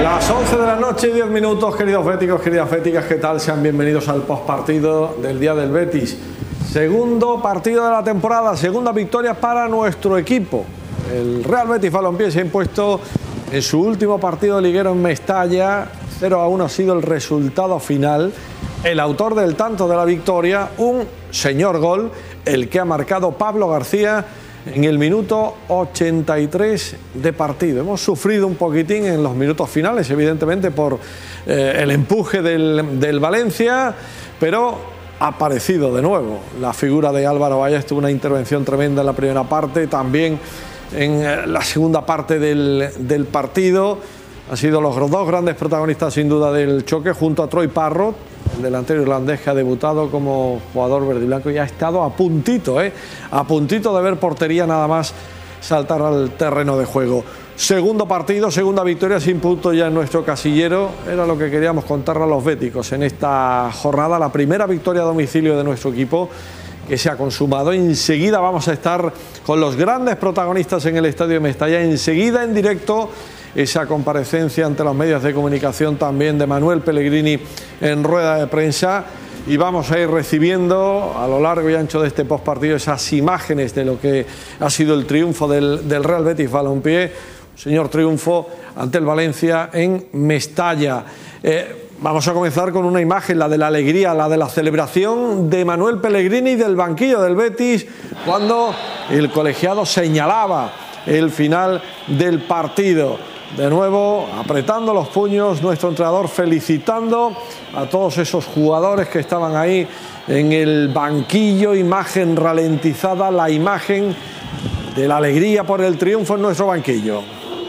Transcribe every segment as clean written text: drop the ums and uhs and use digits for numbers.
Las 11 de la noche y 10 minutos, queridos béticos, queridas béticas, ¿qué tal? Sean bienvenidos al postpartido del día del Betis. Segundo partido de la temporada, segunda victoria para nuestro equipo. El Real Betis Balompié se ha impuesto en su último partido liguero en Mestalla. 0-1 ha sido el resultado final. El autor del tanto de la victoria, un señor gol, el que ha marcado Pablo García en el minuto 83 de partido. Hemos sufrido un poquitín en los minutos finales, evidentemente por el empuje del Valencia, pero ha aparecido de nuevo la figura de Álvaro Valles. Tuvo una intervención tremenda en la primera parte, también en la segunda parte del partido. Han sido los dos grandes protagonistas sin duda del choque, junto a Troy Parrott, el delantero irlandés que ha debutado como jugador verde y blanco y ha estado a puntito de ver portería nada más saltar al terreno de juego. Segundo partido, segunda victoria sin punto ya en nuestro casillero. Era lo que queríamos contarle a los béticos en esta jornada. La primera victoria a domicilio de nuestro equipo que se ha consumado. Enseguida vamos a estar con los grandes protagonistas en el Estadio de Mestalla. Enseguida en directo esa comparecencia ante los medios de comunicación también de Manuel Pellegrini en rueda de prensa, y vamos a ir recibiendo a lo largo y ancho de este postpartido esas imágenes de lo que ha sido el triunfo del Real Betis Balompié, un señor triunfo ante el Valencia en Mestalla. Vamos a comenzar con una imagen, la de la alegría, la de la celebración de Manuel Pellegrini del banquillo del Betis cuando el colegiado señalaba el final del partido. De nuevo, apretando los puños, nuestro entrenador felicitando a todos esos jugadores que estaban ahí en el banquillo, imagen ralentizada, la imagen de la alegría por el triunfo en nuestro banquillo.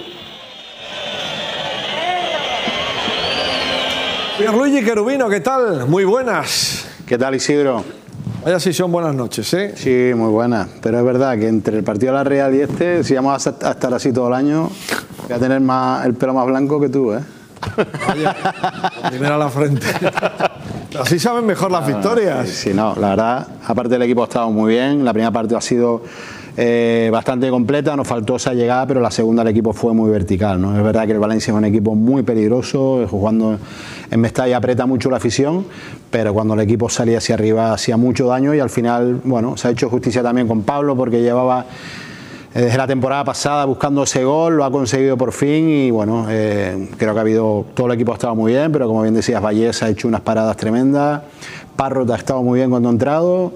Pierluigi Cherubino, ¿qué tal? Muy buenas. ¿Qué tal, Isidro? Vaya si son buenas noches, ¿eh? Sí, muy buenas. Pero es verdad que entre el partido de la Real y este, si vamos a estar así todo el año, voy a tener el pelo más blanco que tú, ¿eh? Vaya, primera a la frente. Así saben mejor las victorias. Sí, no, la verdad, aparte el equipo ha estado muy bien. La primera parte ha sido bastante completa, nos faltó esa llegada, pero la segunda el equipo fue muy vertical, ¿no? Es verdad que el Valencia es un equipo muy peligroso, jugando en Mestalla aprieta mucho la afición, pero cuando el equipo salía hacia arriba hacía mucho daño, y al final, bueno, se ha hecho justicia también con Pablo, porque llevaba desde la temporada pasada buscando ese gol, lo ha conseguido por fin, y bueno, creo que todo el equipo ha estado muy bien, pero como bien decías, Vallés ha hecho unas paradas tremendas, Parrott ha estado muy bien cuando ha entrado,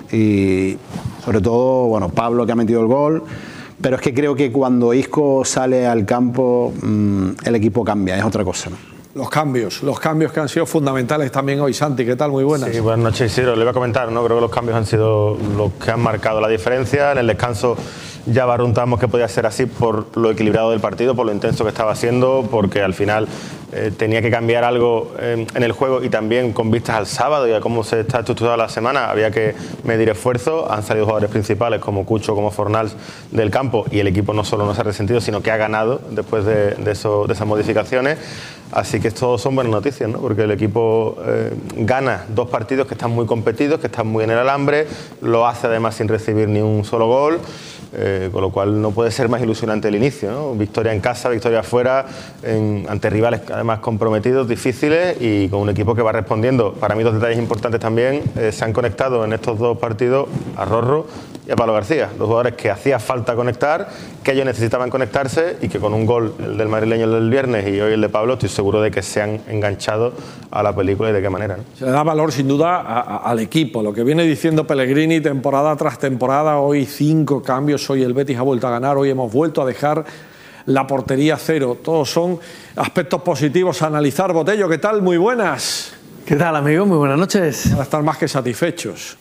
y sobre todo, bueno, Pablo, que ha metido el gol. Pero es que creo que cuando Isco sale al campo, el equipo cambia, es otra cosa, ¿no? Los cambios que han sido fundamentales también hoy. Santi, ¿qué tal? Muy buenas. Sí, buenas noches, Isidro. Le iba a comentar, ¿no? Creo que los cambios han sido los que han marcado la diferencia. En el descanso ya barruntamos que podía ser así por lo equilibrado del partido, por lo intenso que estaba siendo, porque al final tenía que cambiar algo en el juego, y también con vistas al sábado y a cómo se está estructurada la semana había que medir esfuerzos. Han salido jugadores principales como Cucho, como Fornals del campo, y el equipo no solo no se ha resentido, sino que ha ganado después de esas modificaciones. Así que esto son buenas noticias, ¿no? Porque el equipo gana dos partidos que están muy competidos, que están muy en el alambre, lo hace además sin recibir ni un solo gol. Con lo cual no puede ser más ilusionante el inicio, ¿no? Victoria en casa, victoria afuera, ante rivales además comprometidos, difíciles, y con un equipo que va respondiendo. Para mí dos detalles importantes también, se han conectado en estos dos partidos a Rorro y a Pablo García, dos jugadores que hacía falta conectar, que ellos necesitaban conectarse, y que con un gol, el del madrileño el del viernes y hoy el de Pablo, estoy seguro de que se han enganchado a la película, y de qué manera, ¿no? Se le da valor sin duda al equipo, lo que viene diciendo Pellegrini temporada tras temporada. Hoy 5 cambios, hoy el Betis ha vuelto a ganar, hoy hemos vuelto a dejar la portería cero. Todos son aspectos positivos a analizar. Botello, ¿qué tal? Muy buenas. ¿Qué tal, amigo? Muy buenas noches. Van a estar más que satisfechos.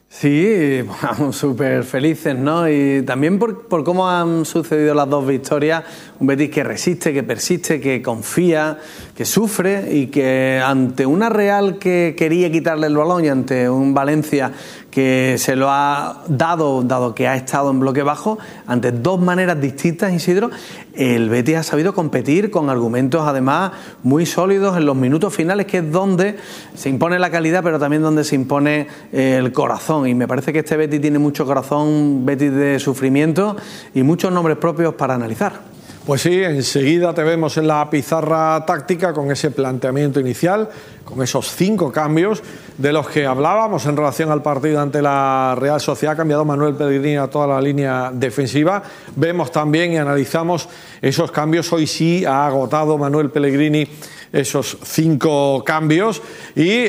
Sí, vamos súper felices, ¿no? Y también por cómo han sucedido las dos victorias. Un Betis que resiste, que persiste, que confía, que sufre, y que ante una Real que quería quitarle el balón, y ante un Valencia que se lo ha dado que ha estado en bloque bajo, ante dos maneras distintas, Isidro, el Betis ha sabido competir con argumentos además muy sólidos en los minutos finales, que es donde se impone la calidad, pero también donde se impone el corazón. Y me parece que este Betis tiene mucho corazón, Betis de sufrimiento, y muchos nombres propios para analizar. Pues sí, enseguida te vemos en la pizarra táctica con ese planteamiento inicial, con esos 5 cambios de los que hablábamos en relación al partido ante la Real Sociedad. Ha cambiado Manuel Pellegrini a toda la línea defensiva. Vemos también y analizamos esos cambios. Hoy sí ha agotado Manuel Pellegrini esos 5 cambios y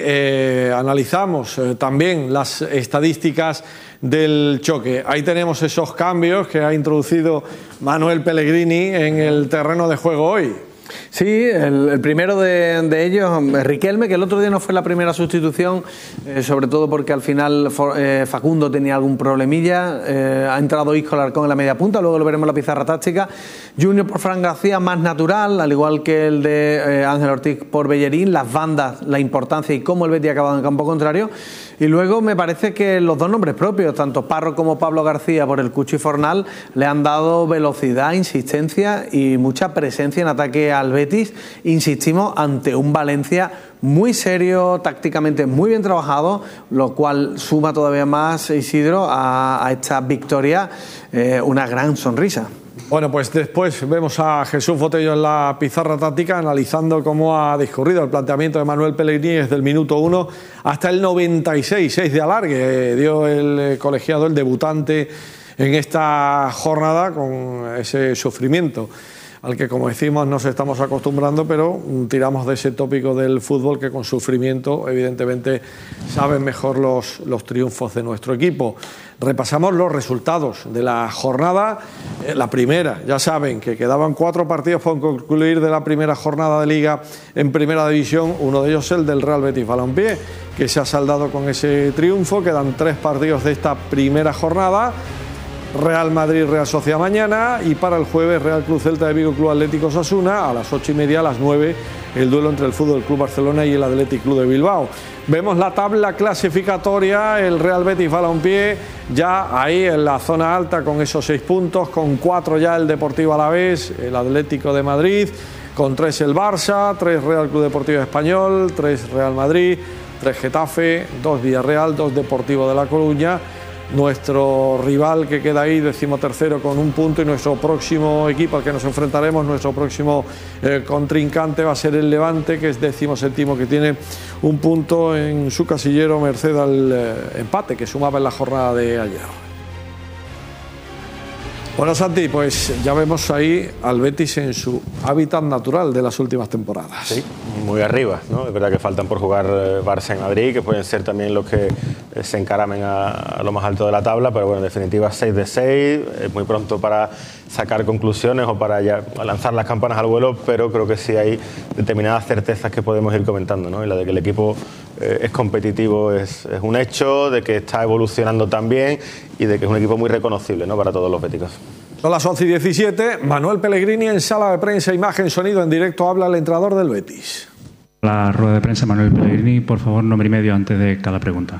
analizamos también las estadísticas del choque. Ahí tenemos esos cambios que ha introducido Manuel Pellegrini en el terreno de juego hoy. Sí, el primero de ellos, Riquelme, que el otro día no fue la primera sustitución, sobre todo porque al final Facundo tenía algún problemilla. Ha entrado Isco Alarcón en la media punta, luego lo veremos en la pizarra táctica. Junior por Fran García, más natural, al igual que el de Ángel Ortiz por Bellerín. Las bandas, la importancia y cómo el Betis ha acabado en campo contrario. Y luego me parece que los dos nombres propios, tanto Parro como Pablo García por el Cucho y Fornal, le han dado velocidad, insistencia y mucha presencia en ataque al Betis. Insistimos, ante un Valencia muy serio, tácticamente muy bien trabajado, lo cual suma todavía más, Isidro, a esta victoria una gran sonrisa. Bueno, pues después vemos a Jesús Botello en la pizarra táctica analizando cómo ha discurrido el planteamiento de Manuel Pellegrini desde el minuto 1 hasta el 96, 6 de alargue. Dio el colegiado, el debutante en esta jornada con ese sufrimiento al que, como decimos, nos estamos acostumbrando, pero tiramos de ese tópico del fútbol que con sufrimiento evidentemente saben mejor los triunfos de nuestro equipo. Repasamos los resultados de la jornada. La primera, ya saben que quedaban 4 partidos por concluir de la primera jornada de Liga en Primera División, uno de ellos el del Real Betis Balompié, que se ha saldado con ese triunfo. Quedan 3 partidos de esta primera jornada: Real Madrid, Real Sociedad mañana, y para el jueves Real Club Celta de Vigo, Club Atlético Osasuna, a las 8:30, a las 9 el duelo entre el Fútbol Club Barcelona y el Athletic Club de Bilbao. Vemos la tabla clasificatoria, el Real Betis Balompié ya ahí en la zona alta con esos 6 puntos, con 4 ya el Deportivo Alavés, el Atlético de Madrid, con 3 el Barça, 3 Real Club Deportivo Español, 3 Real Madrid, 3 Getafe, 2 Villarreal, 2 Deportivo de La Coruña. Nuestro rival que queda ahí 13º con 1 punto, y nuestro próximo equipo al que nos enfrentaremos, nuestro próximo contrincante va a ser el Levante, que es 17º, que tiene 1 punto en su casillero merced al empate que sumaba en la jornada de ayer. Bueno, Santi, pues ya vemos ahí al Betis en su hábitat natural de las últimas temporadas. Sí, muy arriba, ¿no? Es verdad que faltan por jugar Barça y Madrid, que pueden ser también los que se encaramen a lo más alto de la tabla, pero bueno, en definitiva 6 de 6, es muy pronto para sacar conclusiones o para ya lanzar las campanas al vuelo, pero creo que sí hay determinadas certezas que podemos ir comentando, ¿no? Y la de que el equipo es competitivo es un hecho, de que está evolucionando también y de que es un equipo muy reconocible, ¿no?, para todos los béticos. Son las 11:17, Manuel Pellegrini en sala de prensa, imagen, sonido en directo, habla el entrenador del Betis. La rueda de prensa, Manuel Pellegrini, por favor, nombre y medio antes de cada pregunta.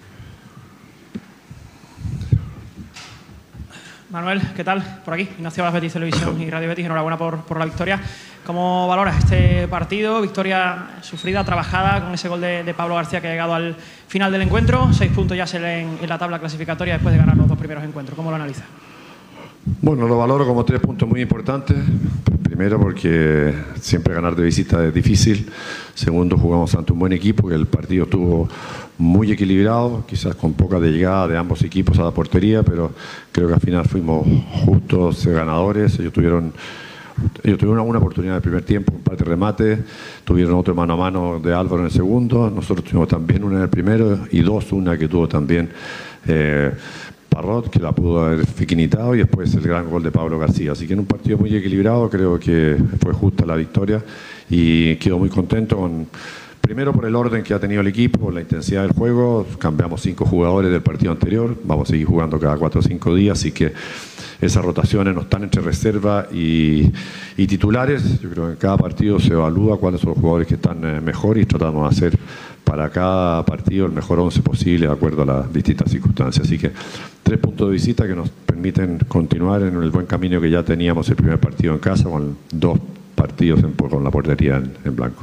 Manuel, ¿qué tal? Por aquí, Ignacio Balas, Betis Televisión y Radio Betis, enhorabuena por la victoria. ¿Cómo valoras este partido? Victoria sufrida, trabajada, con ese gol de Pablo García que ha llegado al final del encuentro. 6 puntos ya en la tabla clasificatoria después de ganar los 2 primeros encuentros. ¿Cómo lo analizas? Bueno, lo valoro como 3 puntos muy importantes. Primero, porque siempre ganar de visita es difícil. Segundo, jugamos ante un buen equipo, que el partido estuvo muy equilibrado, quizás con poca llegada de ambos equipos a la portería, pero creo que al final fuimos justos ganadores. Ellos tuvieron una oportunidad en el primer tiempo, un par de remates, tuvieron otro mano a mano de Álvaro en el segundo, nosotros tuvimos también una en el primero y una que tuvo también Parrot, que la pudo haber finiquitado, y después el gran gol de Pablo García. Así que en un partido muy equilibrado creo que fue justa la victoria y quedo muy contento primero por el orden que ha tenido el equipo, por la intensidad del juego. Cambiamos 5 jugadores del partido anterior, vamos a seguir jugando cada 4 o 5 días, así que esas rotaciones no están entre reserva y titulares. Yo creo que en cada partido se evalúa cuáles son los jugadores que están mejor y tratamos de hacer para cada partido el mejor 11 posible de acuerdo a las distintas circunstancias. Así que 3 puntos de visita que nos permiten continuar en el buen camino que ya teníamos el primer partido en casa, con 2 partidos con la portería en blanco.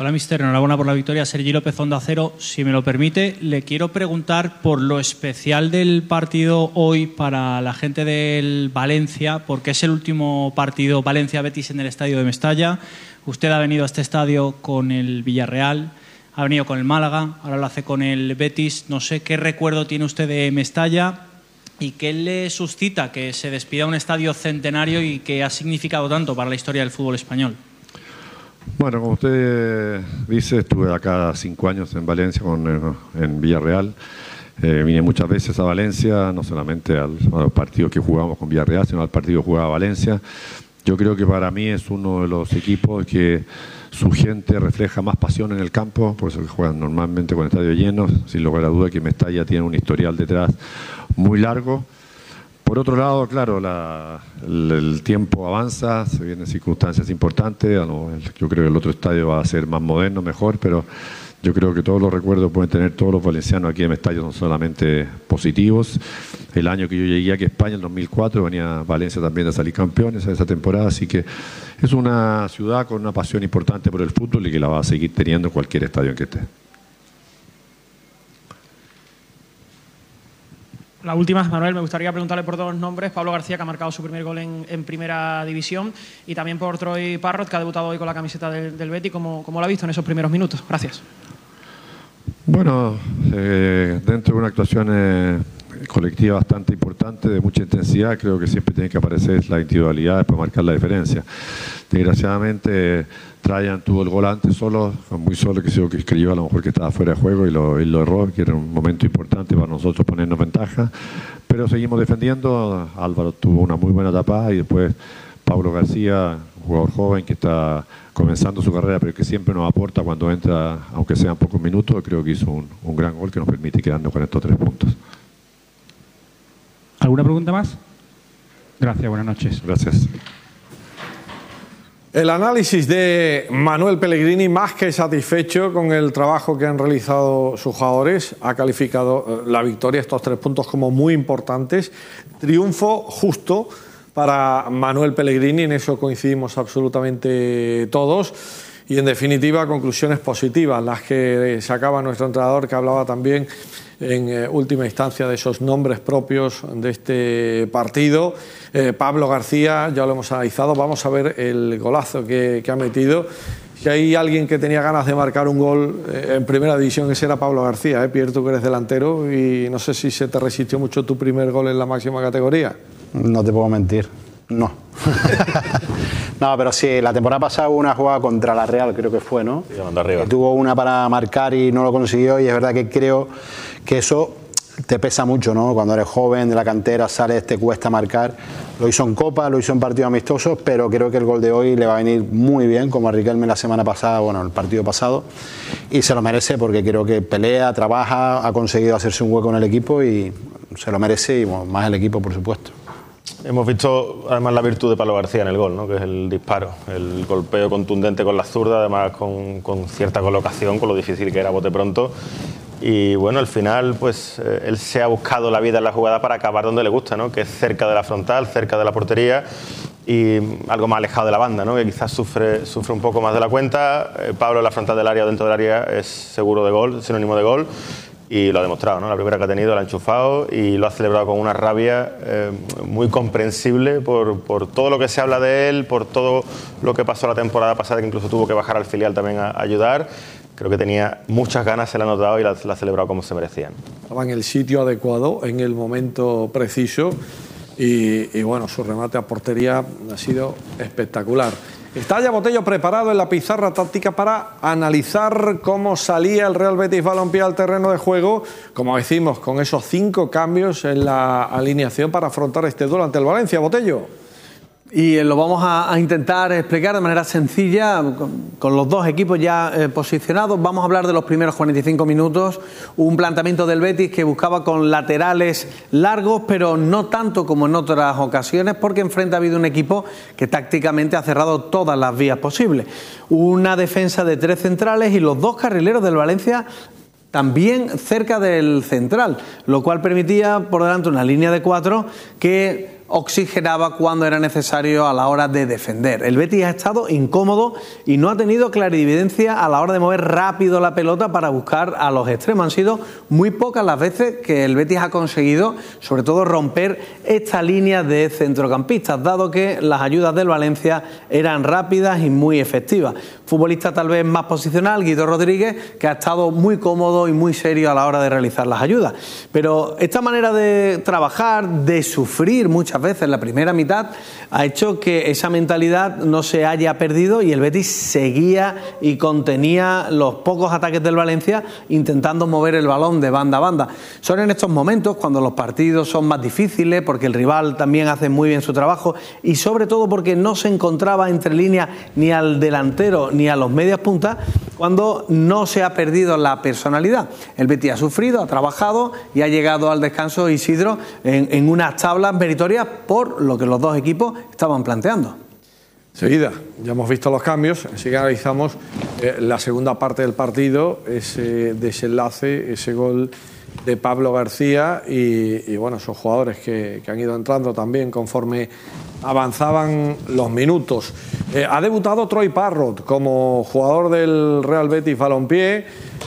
Hola, mister. Enhorabuena por la victoria. Sergi López, Onda Cero. Si me lo permite, le quiero preguntar por lo especial del partido hoy para la gente del Valencia, porque es el último partido Valencia-Betis en el estadio de Mestalla. Usted ha venido a este estadio con el Villarreal, ha venido con el Málaga, ahora lo hace con el Betis. No sé qué recuerdo tiene usted de Mestalla y qué le suscita que se despida un estadio centenario y que ha significado tanto para la historia del fútbol español. Bueno, como usted dice, estuve acá 5 años en Valencia, en Villarreal. Vine muchas veces a Valencia, no solamente a los partidos que jugábamos con Villarreal, sino al partido que jugaba Valencia. Yo creo que para mí es uno de los equipos que su gente refleja más pasión en el campo, por eso que juegan normalmente con estadios llenos, sin lugar a duda que Mestalla tiene un historial detrás muy largo. Por otro lado, claro, el tiempo avanza, se vienen circunstancias importantes. Yo creo que el otro estadio va a ser más moderno, mejor, pero yo creo que todos los recuerdos que pueden tener todos los valencianos aquí en Mestalla son solamente positivos. El año que yo llegué aquí a España, en 2004, venía Valencia también a salir campeones en esa temporada, así que es una ciudad con una pasión importante por el fútbol y que la va a seguir teniendo cualquier estadio en que esté. La última, Manuel, me gustaría preguntarle por dos nombres. Pablo García, que ha marcado su primer gol en Primera División, y también por Troy Parrott, que ha debutado hoy con la camiseta del Betis. ¿Cómo lo ha visto en esos primeros minutos? Gracias. Bueno, dentro de una actuación colectiva bastante importante, de mucha intensidad, creo que siempre tiene que aparecer la individualidad para marcar la diferencia. Desgraciadamente, Trajan tuvo el gol antes solo, muy solo, que creyó a lo mejor que estaba fuera de juego y lo erró, que era un momento importante para nosotros ponernos ventaja, pero seguimos defendiendo. Álvaro tuvo una muy buena tapada y después Pablo García, un jugador joven que está comenzando su carrera, pero que siempre nos aporta cuando entra, aunque sean pocos minutos. Creo que hizo un gran gol que nos permite quedarnos con estos 3 puntos. ¿Alguna pregunta más? Gracias, buenas noches. Gracias. El análisis de Manuel Pellegrini, más que satisfecho con el trabajo que han realizado sus jugadores, ha calificado la victoria, estos 3 puntos, como muy importantes. Triunfo justo para Manuel Pellegrini, en eso coincidimos absolutamente todos. Y en definitiva, conclusiones positivas, las que sacaba nuestro entrenador, que hablaba también en última instancia de esos nombres propios de este partido. Pablo García, ya lo hemos analizado, vamos a ver el golazo que ha metido. Si hay alguien que tenía ganas de marcar un gol en Primera División, ese era Pablo García. Pierre, tú que eres delantero, y no sé si se te resistió mucho tu primer gol en la máxima categoría. No te puedo mentir, no. No, pero sí, la temporada pasada hubo una jugada contra la Real, creo que fue, ¿no? Sí, mandó arriba. Tuvo una para marcar y no lo consiguió, y es verdad que creo que eso te pesa mucho, ¿no? Cuando eres joven, de la cantera, sales, te cuesta marcar. Lo hizo en Copa, lo hizo en partidos amistosos, pero creo que el gol de hoy le va a venir muy bien, como a Riquelme la semana pasada, bueno, el partido pasado, y se lo merece porque creo que pelea, trabaja, ha conseguido hacerse un hueco en el equipo y se lo merece, y bueno, más el equipo, por supuesto. Hemos visto además la virtud de Pablo García en el gol, ¿no? Que es el disparo, el golpeo contundente con la zurda, además con cierta colocación, con lo difícil que era bote pronto. Y bueno, al final pues él se ha buscado la vida en la jugada para acabar donde le gusta, ¿no? Que es cerca de la frontal, cerca de la portería y algo más alejado de la banda, ¿no? Que quizás sufre un poco más de la cuenta. Pablo en la frontal del área o dentro del área es seguro de gol, sinónimo de gol. Y lo ha demostrado, ¿no? La primera que ha tenido la ha enchufado y lo ha celebrado con una rabia muy comprensible por todo lo que se habla de él, por todo lo que pasó la temporada pasada, que incluso tuvo que bajar al filial también a ayudar. Creo que tenía muchas ganas, se la ha notado y la ha celebrado como se merecían. Estaba en el sitio adecuado, en el momento preciso, y bueno, su remate a portería ha sido espectacular. Está ya Botello preparado en la pizarra táctica para analizar cómo salía el Real Betis Balompié al terreno de juego, como decimos, con esos 5 cambios en la alineación para afrontar este duelo ante el Valencia. Botello. Y lo vamos a intentar explicar de manera sencilla, con los dos equipos ya posicionados. Vamos a hablar de los primeros 45 minutos. Un planteamiento del Betis que buscaba con laterales largos, pero no tanto como en otras ocasiones, porque enfrente ha habido un equipo que tácticamente ha cerrado todas las vías posibles. Una defensa de 3 centrales y los 2 carrileros del Valencia también cerca del central, lo cual permitía por delante una línea de 4 que oxigenaba cuando era necesario a la hora de defender. El Betis ha estado incómodo y no ha tenido clarividencia a la hora de mover rápido la pelota para buscar a los extremos. Han sido muy pocas las veces que el Betis ha conseguido, sobre todo, romper esta línea de centrocampistas, dado que las ayudas del Valencia eran rápidas y muy efectivas. Futbolista tal vez más posicional, Guido Rodríguez, que ha estado muy cómodo y muy serio a la hora de realizar las ayudas. Pero esta manera de trabajar, de sufrir muchas veces en la primera mitad, ha hecho que esa mentalidad no se haya perdido y el Betis seguía y contenía los pocos ataques del Valencia, intentando mover el balón de banda a banda. Son en estos momentos cuando los partidos son más difíciles, porque el rival también hace muy bien su trabajo y sobre todo porque no se encontraba entre líneas ni al delantero ni a los medias puntas, cuando no se ha perdido la personalidad. El Betis ha sufrido, ha trabajado y ha llegado al descanso, Isidro, en unas tablas meritorias por lo que los dos equipos estaban planteando. Enseguida, ya hemos visto los cambios, enseguida analizamos la segunda parte del partido, ese desenlace, ese gol de Pablo García y bueno, esos jugadores que han ido entrando también conforme avanzaban los minutos. Ha debutado Troy Parrott como jugador del Real Betis Balompié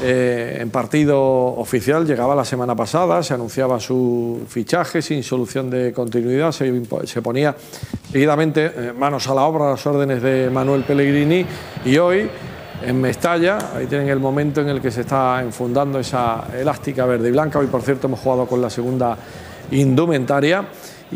en partido oficial. Llegaba la semana pasada, se anunciaba su fichaje sin solución de continuidad, se ponía seguidamente manos a la obra a las órdenes de Manuel Pellegrini y hoy en Mestalla, ahí tienen el momento en el que se está enfundando esa elástica verde y blanca. Hoy, por cierto, hemos jugado con la segunda indumentaria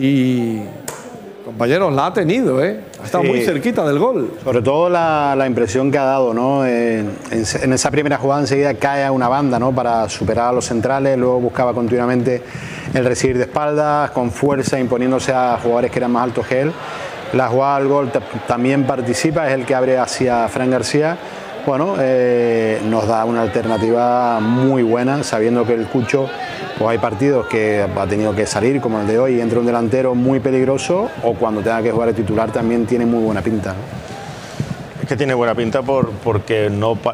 y, compañeros, la ha tenido, ha estado muy cerquita del gol. Sobre todo la impresión que ha dado, ¿no? En esa primera jugada enseguida cae a una banda, ¿no? Para superar a los centrales, luego buscaba continuamente el recibir de espaldas, con fuerza, imponiéndose a jugadores que eran más altos que él. La jugada del gol también participa, es el que abre hacia Fran García. Bueno, nos da una alternativa muy buena, sabiendo que el Cucho, pues hay partidos que ha tenido que salir, como el de hoy, entre un delantero muy peligroso, o cuando tenga que jugar el titular también tiene muy buena pinta, ¿no? Es que tiene buena pinta porque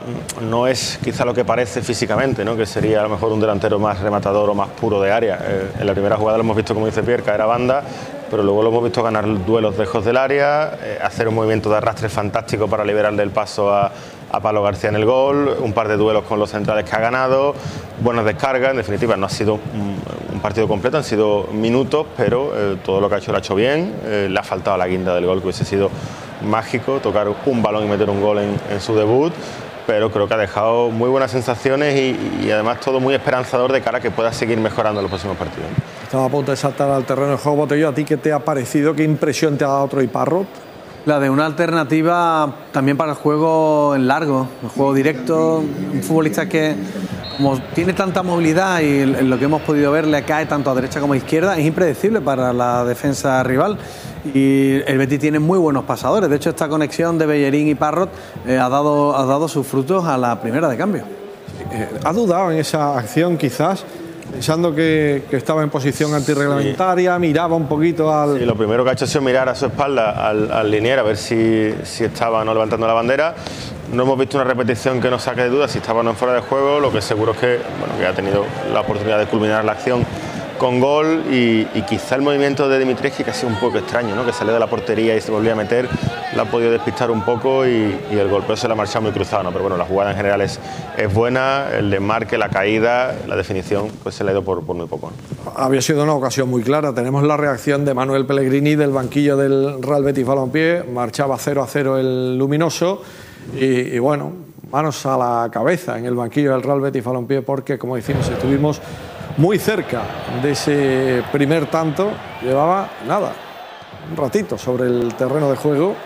no es quizá lo que parece físicamente, ¿no? Que sería a lo mejor un delantero más rematador o más puro de área. En la primera jugada lo hemos visto, como dice Pierre, caer a banda, pero luego lo hemos visto ganar duelos lejos del área, hacer un movimiento de arrastre fantástico para liberarle el paso a Pablo García en el gol, un par de duelos con los centrales que ha ganado, buenas descargas. En definitiva, no ha sido un partido completo, han sido minutos, pero todo lo que ha hecho lo ha hecho bien. Le ha faltado la guinda del gol, que hubiese sido mágico, tocar un balón y meter un gol en su debut, pero creo que ha dejado muy buenas sensaciones y además todo muy esperanzador de cara a que pueda seguir mejorando en los próximos partidos. Estaba a punto de saltar al terreno de juego, Botello. ¿A ti qué te ha parecido? ¿Qué impresión te ha dado Troy Parrott? La de una alternativa también para el juego en largo, el juego directo, un futbolista que, como tiene tanta movilidad y en lo que hemos podido ver le cae tanto a derecha como a izquierda, es impredecible para la defensa rival. Y el Betis tiene muy buenos pasadores. De hecho, esta conexión de Bellerín y Parrott ha dado sus frutos a la primera de cambio. ¿Ha dudado en esa acción quizás? Pensando que estaba en posición antirreglamentaria, miraba un poquito al... Sí, lo primero que ha hecho ha sido mirar a su espalda al linier a ver si estaba o no levantando la bandera. No hemos visto una repetición que nos saque de dudas si estaba o no fuera de juego. Lo que seguro es que ha tenido la oportunidad de culminar la acción con gol y quizá el movimiento de Dimitrescu, que ha sido un poco extraño, ¿no? Que salió de la portería y se volvía a meter, la ha podido despistar un poco y el golpeo se le ha marchado muy cruzado, ¿no? Pero bueno, la jugada en general es buena, el desmarque, la caída, la definición, pues se le ha ido por muy poco, ¿no? Había sido una ocasión muy clara. Tenemos la reacción de Manuel Pellegrini del banquillo del Real Betis Balompié. Marchaba 0-0 el luminoso y bueno, manos a la cabeza en el banquillo del Real Betis Balompié, porque, como decimos, estuvimos muy cerca de ese primer tanto. Llevaba nada, un ratito sobre el terreno de juego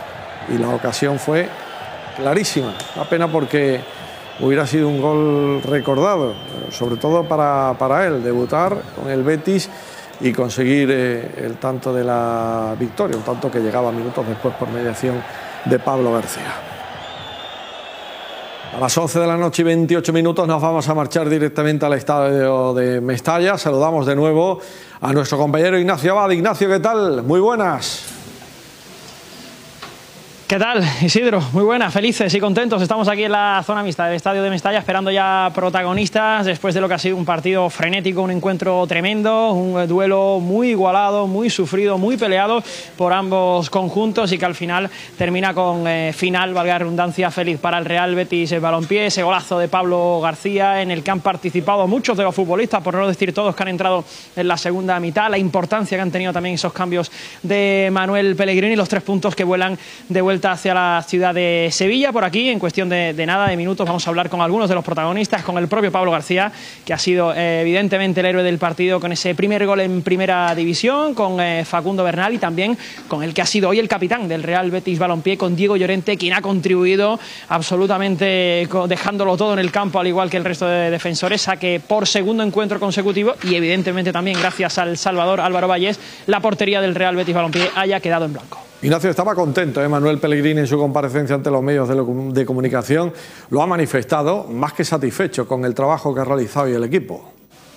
y la ocasión fue clarísima. Una pena porque hubiera sido un gol recordado, sobre todo para él, debutar con el Betis y conseguir el tanto de la victoria, un tanto que llegaba minutos después por mediación de Pablo García. A las 11 de la noche y 28 minutos nos vamos a marchar directamente al estadio de Mestalla. Saludamos de nuevo a nuestro compañero Ignacio Abad. Ignacio, ¿qué tal? Muy buenas. ¿Qué tal, Isidro? Muy buenas, felices y contentos. Estamos aquí en la zona mixta del estadio de Mestalla esperando ya protagonistas después de lo que ha sido un partido frenético, un encuentro tremendo, un duelo muy igualado, muy sufrido, muy peleado por ambos conjuntos y que al final termina con final, valga la redundancia, feliz para el Real Betis Balompié. Ese golazo de Pablo García en el que han participado muchos de los futbolistas, por no decir todos, que han entrado en la segunda mitad. La importancia que han tenido también esos cambios de Manuel Pellegrini, los 3 puntos que vuelan de vuelta hacia la ciudad de Sevilla. Por aquí, en cuestión de nada, de minutos, vamos a hablar con algunos de los protagonistas, con el propio Pablo García, que ha sido evidentemente el héroe del partido con ese primer gol en primera división, con Facundo Bernal y también con el que ha sido hoy el capitán del Real Betis Balompié, con Diego Llorente, quien ha contribuido absolutamente dejándolo todo en el campo, al igual que el resto de defensores, a que por segundo encuentro consecutivo y evidentemente también gracias al Salvador Álvaro Vallés, la portería del Real Betis Balompié haya quedado en blanco. Ignacio estaba contento, Manuel Pellegrini, en su comparecencia ante los medios de comunicación, lo ha manifestado, más que satisfecho con el trabajo que ha realizado y el equipo.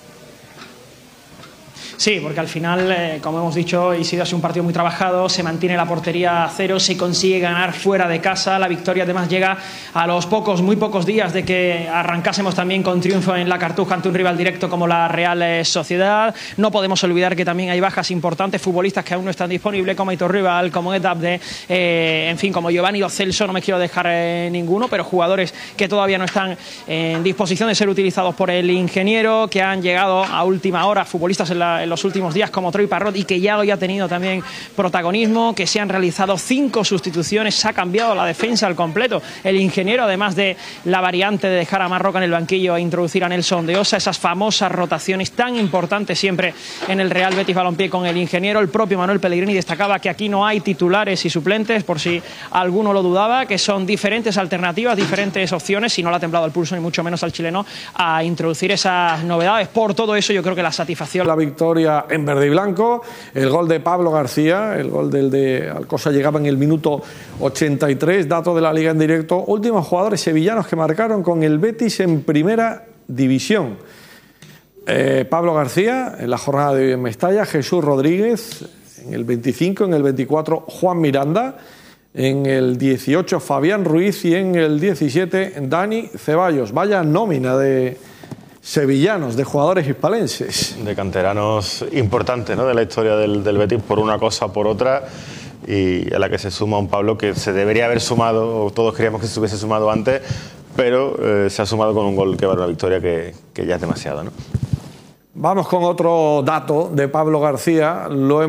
Sí, porque al final, como hemos dicho, Isidro, ha sido un partido muy trabajado, se mantiene la portería a 0, se consigue ganar fuera de casa, la victoria además llega a los muy pocos días de que arrancásemos también con triunfo en la Cartuja ante un rival directo como la Real Sociedad. No podemos olvidar que también hay bajas importantes, futbolistas que aún no están disponibles, como Aitor Rival, como Ed Abde, en fin, como Giovanni Lo Celso, no me quiero dejar ninguno, pero jugadores que todavía no están en disposición de ser utilizados por el ingeniero, que han llegado a última hora, futbolistas en los últimos días como Troy Parrot y que ya hoy ha tenido también protagonismo, que se han realizado 5 sustituciones, se ha cambiado la defensa al completo. El ingeniero, además de la variante de dejar a Marroca en el banquillo e introducir a Nelson de Osa, esas famosas rotaciones tan importantes siempre en el Real Betis Balompié con el ingeniero. El propio Manuel Pellegrini destacaba que aquí no hay titulares y suplentes, por si alguno lo dudaba, que son diferentes alternativas, diferentes opciones, y no le ha temblado el pulso ni mucho menos al chileno a introducir esas novedades. Por todo eso yo creo que la satisfacción... La victoria en verde y blanco, el gol de Pablo García, el gol del de Alcosa llegaba en el minuto 83, datos de la Liga en directo, últimos jugadores sevillanos que marcaron con el Betis en primera división. Pablo García en la jornada de hoy en Mestalla, Jesús Rodríguez en el 25, en el 24 Juan Miranda, en el 18 Fabián Ruiz y en el 17 Dani Ceballos. Vaya nómina de sevillanos, de jugadores hispalenses. De canteranos importantes, ¿no?, de la historia del Betis, por una cosa o por otra, y a la que se suma un Pablo que se debería haber sumado, o todos queríamos que se hubiese sumado antes, pero se ha sumado con un gol que vale una victoria que ya es demasiado, ¿no? Vamos con otro dato de Pablo García.